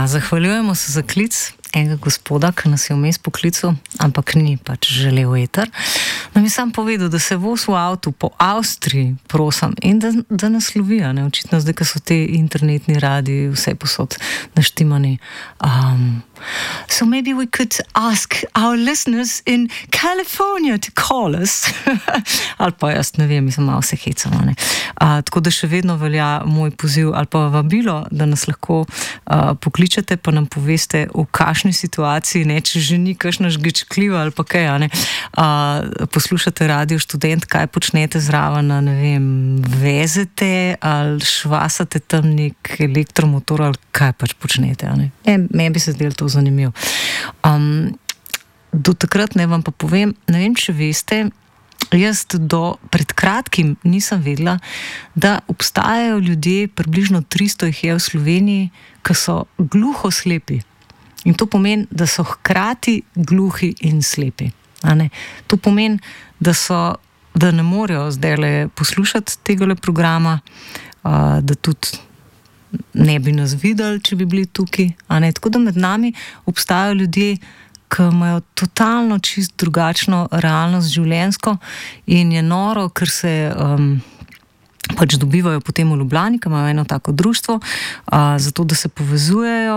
Zahvaljujemo se za klic enega gospoda, ki nas je vmes poklical, ampak ni pač želel eter. Nam je sam povedal, da se voz v avtu po Avstriji, prosim, in da nas lovijo, ne, očitno zdaj, ko so te internetni radiji vse posod naštimani. So maybe we could ask our listeners in California to call us. Ali pa jaz ne vem, mislim, malo se hecamo, ne. Tako da še vedno velja moj poziv ali pa vabilo, da nas lahko pokličete, pa nam poveste, v kakšni situaciji, ne, če že ni kakšna žgečkljiva ali pa kaj, ne, poslušate Radio Študent, kaj počnete zraven, ne vem, vezete ali švasate tam nek elektromotor ali kaj pač počnete, ne. Meni bi se zdelo to zanimivo. Do takrat ne vam pa povem, ne vem, če veste, jaz pred kratkim nisem vedela, da obstajajo ljudje, približno 300 jih je v Sloveniji, ki so gluho slepi. In to pomeni, da so hkrati gluhi in slepi. To pomeni, da ne morejo zdajle poslušati tegale programa, da tudi ne bi nas videli, če bi bili tukaj. Tako da med nami obstajajo ljudje, ki imajo totalno čist drugačno realnost življenjsko in je noro, ker se pač dobivajo potem v Ljubljani, ki imajo eno tako društvo, zato da se povezujejo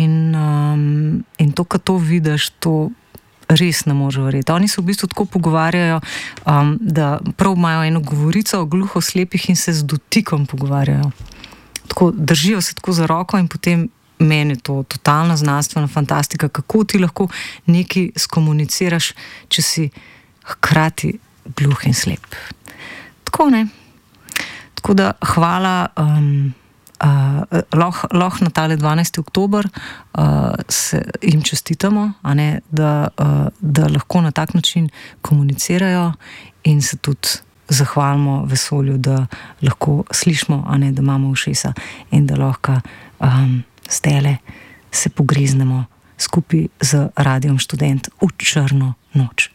in to, ko to vidiš, to res ne može verjeti. Oni se v bistvu tako pogovarjajo, da prav imajo eno govorico o gluho slepih in se z dotikom pogovarjajo. Tako držijo se tako za roko in potem meni to totalna znanstvena fantastika, kako ti lahko nekaj skomuniciraš, če si hkrati gluh in slep. Tako, ne? Tako da hvala, lahko na tale 12. oktober jim čestitamo, da lahko na tak način komunicirajo in se tudi zahvalimo vesolju, da lahko slišimo, da imamo ušesa in da lahko zdajle se pogriznemo skupaj z Radiom Študent v črno noč.